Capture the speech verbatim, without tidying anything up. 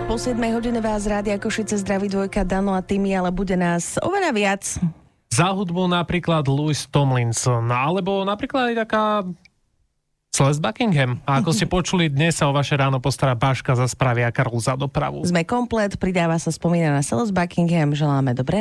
Po siedmej hodine vás Rádia Košice zdraví dvojka Dano a Timi, ale bude nás oveľa viac. Za hudbu napríklad Louis Tomlinson, alebo napríklad aj taká Celeste Buckingham. A ako ste počuli, dnes sa o vaše ráno postará Baška za správy a Karol za dopravu. Sme komplet, pridáva sa spomínaná Celeste Buckingham, želáme dobré